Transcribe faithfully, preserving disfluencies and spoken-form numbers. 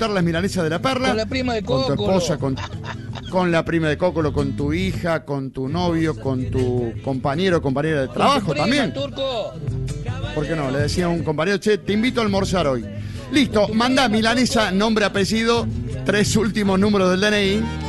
disfrutar las milanesas de La Perla. Con la prima de Con tu Cócolo. esposa, con, con la prima de Cócolo, con tu hija, con tu novio, con tu compañero o compañera de trabajo Con tu prima, también. Turco. ¿Por qué no? Le decía a un compañero, che, te invito a almorzar hoy. Listo, manda milanesa, nombre, apellido, tres últimos números del D N I.